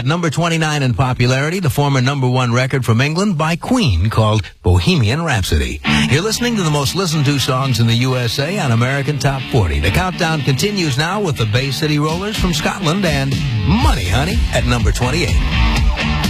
At number 29 in popularity, the former number one record from England by Queen called Bohemian Rhapsody. You're listening to the most listened to songs in the USA on American Top 40. The countdown continues now with the Bay City Rollers from Scotland and Money Honey at number 28.